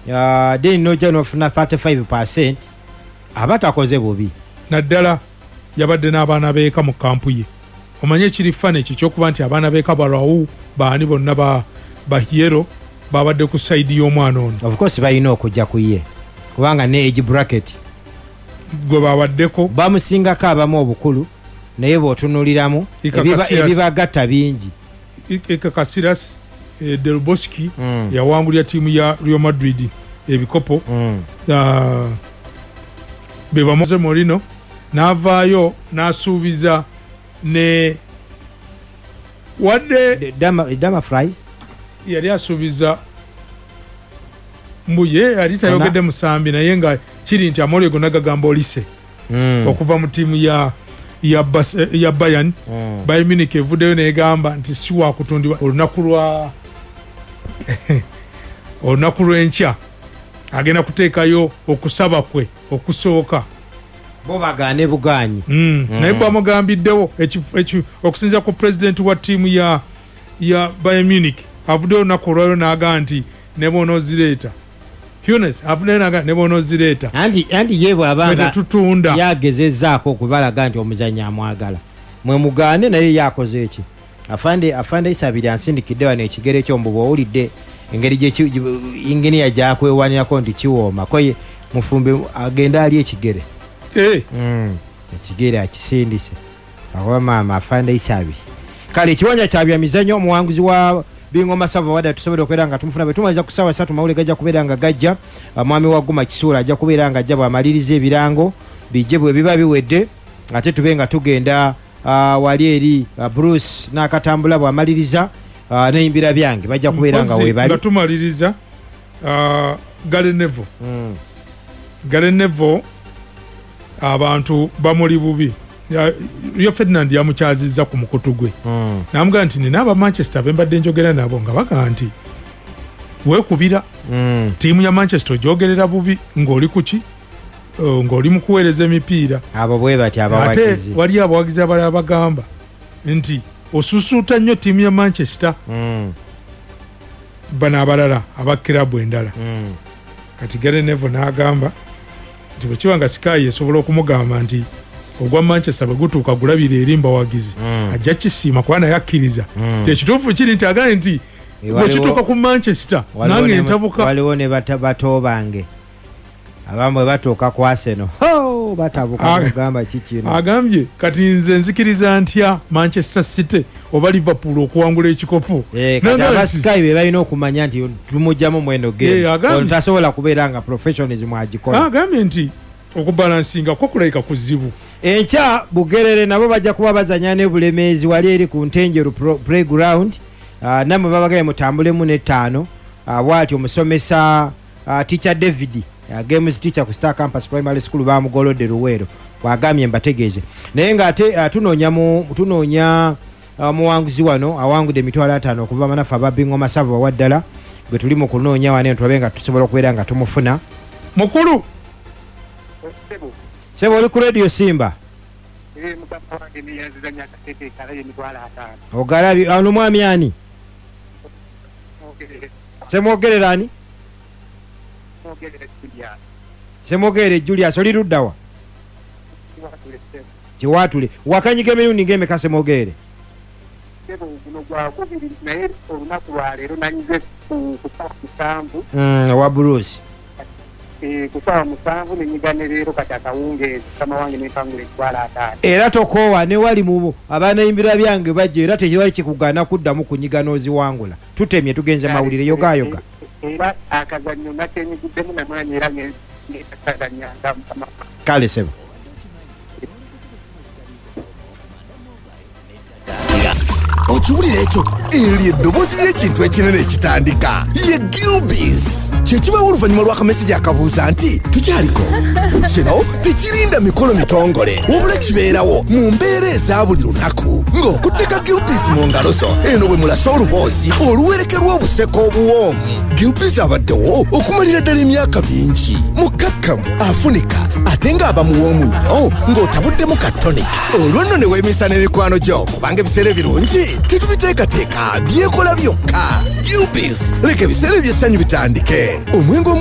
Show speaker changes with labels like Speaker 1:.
Speaker 1: then noja nofuna 35% abatakoze bubi
Speaker 2: naddala yabadde n'abaana beeka mu kampu ye omanye ekirifane ekyo kyokuba nti abaana beeka balwawu baani bonna ba hero babadde ku saidi y'omwana ono
Speaker 1: of course balina okujja ku ye kubanga ne age bracket
Speaker 2: gwe babaddeko
Speaker 1: bamusingako abamu obukulu naye bw'otunuliramu ebibagatta bingi
Speaker 2: Casillas Delboski yawangulira ttiimu ya Real Madrid ebikopo be bamuze Mourinho n'avaayo n'asuubiza ne wadde
Speaker 1: Dama Fries
Speaker 2: yali asuubiza mbuye yali tayogedde musambi naye nga kiri nti Amorego nagagamba olise okuva mu ttiimu ya Bayern Bayern Munich evuddeyo negamba nti si wakutundibwa olunaku lw'enkya agenda kuteekayo okusaba kwe okusooka
Speaker 1: bo bagaane bugaanyi
Speaker 2: naye bwamugambiddewo okusinziira ku pulezidenti wa ttiimu ya Bayern Munich avuddeyo olunaku olwayo n'aga nti ne boonoozireeta Hunes avuddeyo n'aga ne boonoozireeta
Speaker 1: anti ye bw'abanga yagezezzaako okubalaga nti omuzannyi amwagala mwe mugaane naye yakoze eki afande Isabiri ansindikidde wano ekigere kyombu bw'owulidde engeri inginiya gyakwewanirako nti kiwooma koye mufumbe agenda ali ekigere ekigere akisindise awa maama afande Isabiri kale ekiwanja kya byamizannyo omuwanguzi wa Bingoma Sava wada tusobole okubeera nga tumufuna bwe tumaliza ku ssaawa 3 mawule gajja kubeera nga gajja mwami wa Guma Kisuula ajja kubeera nga ajja bw'amaliriza ebirango bijje bwe biba biwedde ate tube nga tugenda wali eri Bruce n'akatambula bw'amaliriza n'eyimbira byange bajja kubeera nga weebali
Speaker 2: nga tumaliriza Galen Neville abantu bamuli bubi Rio Ferdinand yamukyazizza ku mukutu gwe namugamba nti nina aba Manchester bembadde njogera nabo nga baga nti weekubira ttiimu ya Manchester ogyogerera bubi ng'oli kuki ng'oli mu kuweereza emipiira
Speaker 1: abo bwe bati abawagizi
Speaker 2: ate wali abawagizi abalala bagamba nti osusuuta nnyo ttiimu ya Manchester bano abalala aba kirabu endala kati Gary Neville n'agamba nti bwe kiba nga Sky esobola okumugamba nti ogwa Manchester bwe gutuuka gulabira eri mbawagizi ajja kisiima kuba naye akkiriza ekituufu kiri nti agaye nti bwe kituuka ku Manchester nange ntabuka
Speaker 1: waliwo ne bato bange abamu bwe batuuka ku Arsenal batabuka kugamba kikino
Speaker 2: agambye kati nze nzikiriza ntya Manchester City oba Liverpool okuwangula ekikopo
Speaker 1: kati abasikayi be balina okumanya nti tumujjamu mweno game tasobola kubeera nga professionalism agikola
Speaker 2: agambye nti okubalansinga ko kulayika kuzibu
Speaker 1: enkya Bugerere nabo bajja kuba bazanya ne Bulemeezi wali eri ku Ntenjeru playground namwe babagaye mutambulemu ne 5 bwati omusomesa teacher David games teacher ku Star Campus Primary School bamugolodde Luweero bwagambye mbategeeze naye nga ate tunoonya muwanguzi wano awangudde emitwalo 5 okuva manafu aba Bingoma Sava waddala gwe tuli mu kunoonya wane tulabe nga tusobola okubeera nga tumufuna
Speaker 2: mukulu
Speaker 1: Sebo oli ku radio Simba ogalabi ano mwami ani semwogerera ani semwogere Julius oli luddawa kiwatule wakanyika emirundi ng'emeka semwogere wa Bruce
Speaker 3: kusawa musanvu nenyigane leero kati akawungeezi kama wange nempangula etwala 5
Speaker 1: era tokoowa ne wali mu abaanayimbira byange bajja era tekiwali kikugaana kuddamu kunyiga n'oziwangula tutemye tugenze mawulire yogayoga
Speaker 3: era akazannyo nakenyiguddemu namwanyi era ngetakazanyanga mukama
Speaker 1: kale sebo
Speaker 4: okiwulira ekyo eri eddoboozi ly'ekintu ekinene ekitandika ye Gilbis kyekibawo oluvannyuma lw'akamesejja akabuuza nti tukyaliko kino tekirinda mikolo mitongole wabula kibeerawo mu mbeera eza buli lunaku ng'okutteka Gilbis mu ngalo zo eno bwe mulasa oluboozi oluwerekerwa obuseko obuwoomu Gilbis abaddewo okumalira ddala emyaka mingi mukkakkamu afunika ate ng'abamuwoomu nnyo ng'otabuddemu ka tonic olwo nno ne weemisa n'emikwano gyo kubanga ebiseera ebirungi tetubiteekateeka byekola byokka Gilbis leka ebiseera eby'essanyu bitandike omwenge